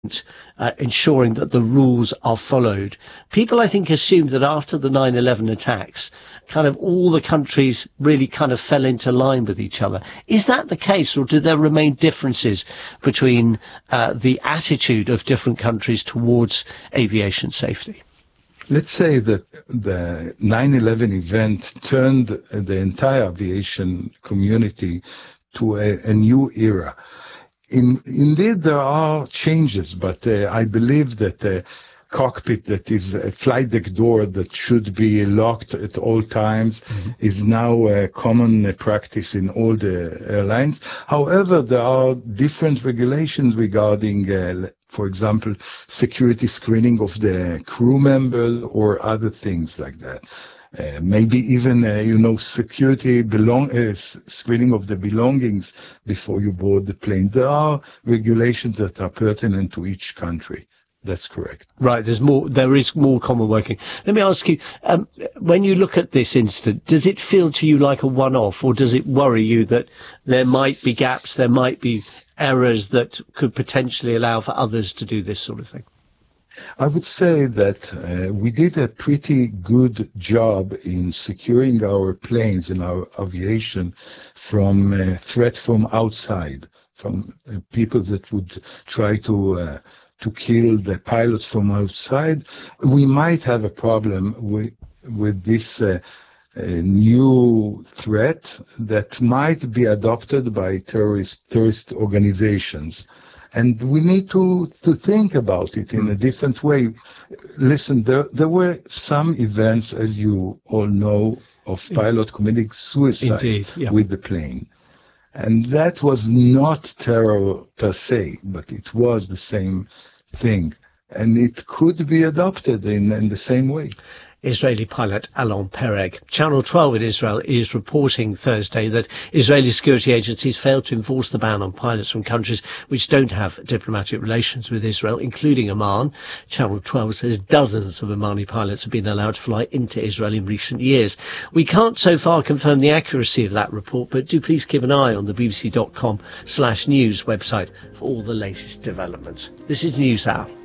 ensuring that the rules are followed. People, I think, assumed that after the 9/11 attacks, kind of all the countries really kind of fell into line with each other. Is that the case, or do there remain differences between the attitude of different countries towards aviation safety? Let's say that the 9/11 event turned the entire aviation community to a new era. Indeed, there are changes, but I believe that a cockpit that is a flight deck door that should be locked at all times is now a common practice in all the airlines. However, there are different regulations regarding, for example, security screening of the crew members or other things like that. Maybe even, security screening of the belongings before you board the plane. There are regulations that are pertinent to each country. That's correct. Right, there is more common working. Let me ask you, when you look at this incident, does it feel to you like a one-off, or does it worry you that there might be gaps, there might be errors that could potentially allow for others to do this sort of thing? I would say that we did a pretty good job in securing our planes and our aviation from threat from outside, from people that would try to kill the pilots from outside. We might have a problem with this new threat that might be adopted by terrorist organizations. And we need to think about it in a different way. Listen, there were some events, as you all know, of pilot committing suicide with the plane. And that was not terror per se, but it was the same thing. And it could be adopted in the same way. Israeli pilot Alon Pereg. Channel 12 in Israel is reporting Thursday that Israeli security agencies failed to enforce the ban on pilots from countries which don't have diplomatic relations with Israel, including Oman. Channel 12 says dozens of Omani pilots have been allowed to fly into Israel in recent years. We can't so far confirm the accuracy of that report, but do please keep an eye on the bbc.com/news website for all the latest developments. This is NewsHour.